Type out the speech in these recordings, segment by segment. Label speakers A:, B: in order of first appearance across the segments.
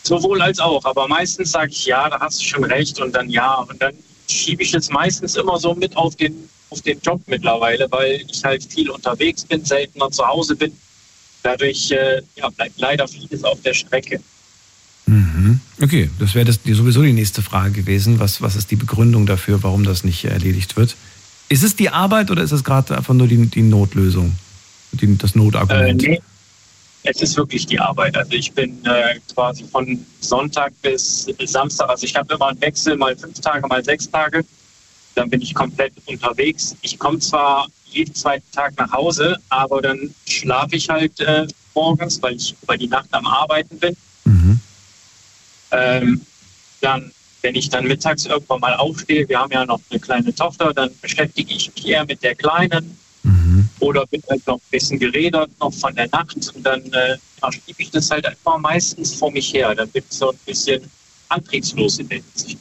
A: Sowohl als auch, aber meistens sage ich, ja, da hast du schon recht und dann ja. Und dann schiebe ich es meistens immer so mit auf den Job mittlerweile, weil ich halt viel unterwegs bin, seltener zu Hause bin. Dadurch bleibt leider vieles auf der Strecke.
B: Mhm. Okay, das wäre sowieso die nächste Frage gewesen. Was ist die Begründung dafür, warum das nicht erledigt wird? Ist es die Arbeit oder ist es gerade einfach nur die Notlösung, das Notargument?
A: Nee. Es ist wirklich die Arbeit. Also ich bin quasi von Sonntag bis Samstag. Also ich habe immer einen Wechsel, mal 5 Tage, mal 6 Tage. Dann bin ich komplett unterwegs. Ich komme zwar jeden zweiten Tag nach Hause, aber dann schlafe ich halt morgens, weil ich über die Nacht am Arbeiten bin.
B: Mhm.
A: Dann, wenn ich dann mittags irgendwann mal aufstehe, wir haben ja noch eine kleine Tochter, dann beschäftige ich mich eher mit der Kleinen. Oder bin halt noch ein bisschen gerädert, noch von der Nacht. Und dann schiebe ich das halt einfach meistens vor mich her. Dann bin ich so ein bisschen antriebslos in der Hinsicht.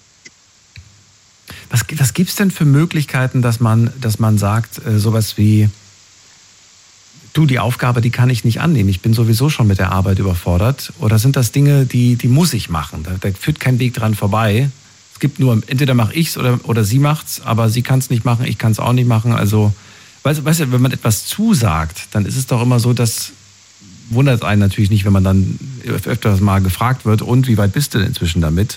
B: Was gibt es denn für Möglichkeiten, dass man sagt, sowas wie, du, die Aufgabe, die kann ich nicht annehmen. Ich bin sowieso schon mit der Arbeit überfordert. Oder sind das Dinge, die muss ich machen? Da führt kein Weg dran vorbei. Es gibt nur, entweder mache ich es oder sie macht's, aber sie kann es nicht machen, ich kann es auch nicht machen. Also Weißt du, wenn man etwas zusagt, dann ist es doch immer so, das wundert einen natürlich nicht, wenn man dann öfters mal gefragt wird, und wie weit bist du denn inzwischen damit?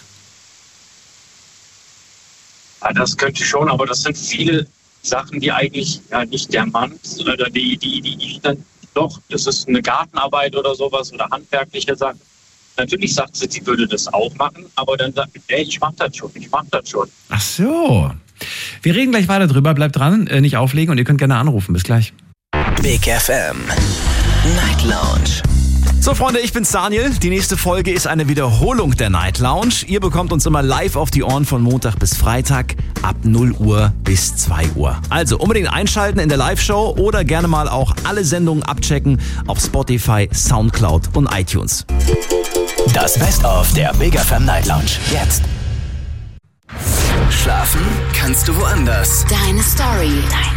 A: Ja, das könnte ich schon, aber das sind viele Sachen, die eigentlich nicht der Mann oder die ich dann doch, das ist eine Gartenarbeit oder sowas oder handwerkliche Sachen. Natürlich sagt sie würde das auch machen, aber dann sagt sie, ich mach das schon.
B: Ach so. Wir reden gleich weiter drüber. Bleibt dran, nicht auflegen, und ihr könnt gerne anrufen. Bis gleich.
C: Big FM Night Lounge.
D: So, Freunde, ich bin's Daniel. Die nächste Folge ist eine Wiederholung der Night Lounge. Ihr bekommt uns immer live auf die Ohren von Montag bis Freitag ab 0 Uhr bis 2 Uhr. Also unbedingt einschalten in der Live-Show oder gerne mal auch alle Sendungen abchecken auf Spotify, Soundcloud und iTunes.
C: Das Best-of der Big FM Night Lounge. Jetzt. Schlafen kannst du woanders.
E: Deine Story.